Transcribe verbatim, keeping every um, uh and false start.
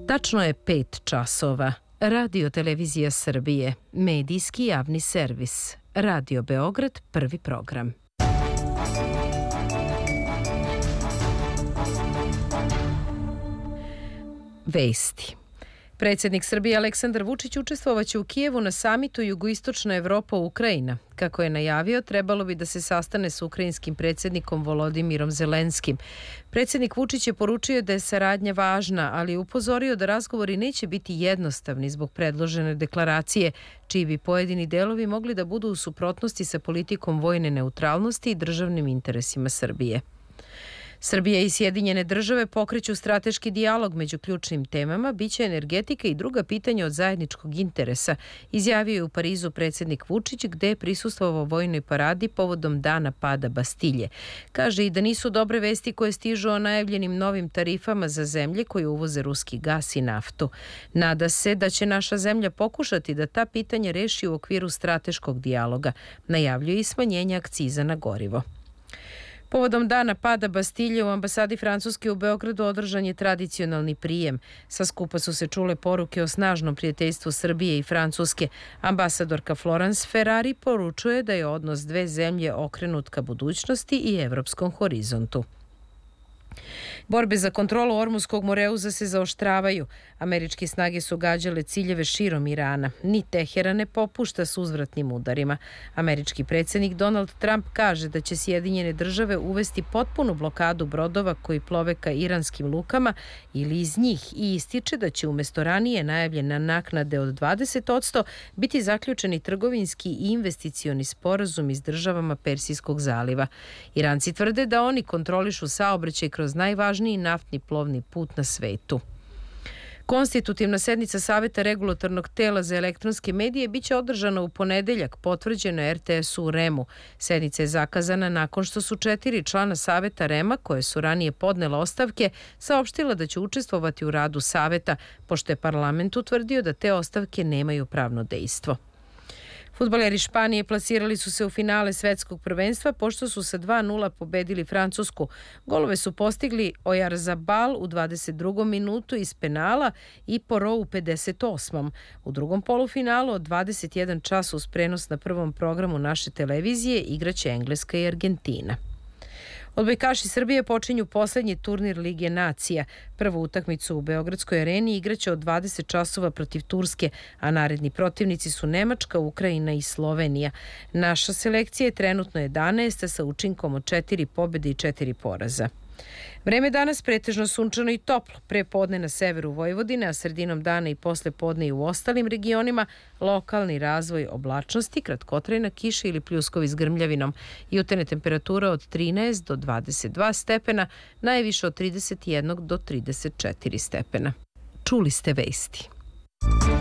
Tačno je pet časova. Radio Televizija Srbije, medijski javni servis. Radio Beograd, prvi program. Vesti. Predsjednik Srbije Aleksandar Vučić učestvovaće u Kijevu na samitu Jugoistočna Evropa-Ukrajina. Kako je najavio, trebalo bi da se sastane s ukrajinskim predsjednikom Volodimirom Zelenskim. Predsjednik Vučić je poručio da je saradnja važna, ali je upozorio da razgovori neće biti jednostavni zbog predložene deklaracije, čiji bi pojedini delovi mogli da budu u suprotnosti sa politikom vojne neutralnosti i državnim interesima Srbije. Srbija i Sjedinjene države pokreću strateški dijalog među ključnim temama, biće energetika i druga pitanja od zajedničkog interesa, izjavio je u Parizu predsjednik Vučić, gde je prisustvovao vojnoj paradi povodom dana pada Bastilje. Kaže i da nisu dobre vesti koje stižu o najavljenim novim tarifama za zemlje koje uvoze ruski gas i naftu. Nada se da će naša zemlja pokušati da ta pitanja reši u okviru strateškog dijaloga. Najavljuje i smanjenje akciza na gorivo. Povodom dana pada Bastilje u ambasadi Francuske u Beogradu održan je tradicionalni prijem. Sa skupa su se čule poruke o snažnom prijateljstvu Srbije i Francuske. Ambasadorka Florence Ferrari poručuje da je odnos dve zemlje okrenut ka budućnosti i evropskom horizontu. Borbe za kontrolu Ormuskog moreuza se zaoštravaju. Američke snage su gađale ciljeve širom Irana. Ni Teheran ne popušta s uzvratnim udarima. Američki predsjednik Donald Trump kaže da će Sjedinjene države uvesti potpunu blokadu brodova koji plove ka iranskim lukama ili iz njih i ističe da će umjesto ranije najavljene naknade od dvadeset posto biti zaključeni trgovinski i investicioni sporazum iz državama Persijskog zaliva. Iranci tvrde da oni kontrolišu saobraćaj kroz najvažniji naftni plovni put na svetu. Konstitutivna sednica Saveta regulatornog tela za elektronske medije biće održana u ponedeljak, potvrđeno je er te esu u REM-u. Sednica je zakazana nakon što su četiri člana Saveta REM-a, koje su ranije podnela ostavke, saopštila da će učestvovati u radu Saveta, pošto je parlament utvrdio da te ostavke nemaju pravno dejstvo. Fudbaleri Španije plasirali su se u finale svetskog prvenstva pošto su sa dva nula pobedili Francusku. Golove su postigli Oyarzabal u dvadeset drugom minutu iz penala i Porro u pedeset osmom U drugom polufinalu od dvadeset jedan čas uz prenos na prvom programu naše televizije igraće Engleska i Argentina. Odbojkaši Srbije počinju poslednji turnir Lige nacija. Prvu utakmicu u Beogradskoj areni igraće od dvadeset časova protiv Turske, a naredni protivnici su Nemačka, Ukrajina i Slovenija. Naša selekcija je trenutno jedanaesta sa učinkom od četiri pobjede i četiri poraza. Vreme danas pretežno sunčano i toplo, pre podne na severu Vojvodine, a sredinom dana i posle podne i u ostalim regionima, lokalni razvoj oblačnosti, kratkotrajna kiša ili pljuskovi s grmljavinom. Jutarnja temperatura od trinaest do dvadeset dva stepena, najviše od trideset jedan do trideset četiri stepena. Čuli ste vesti.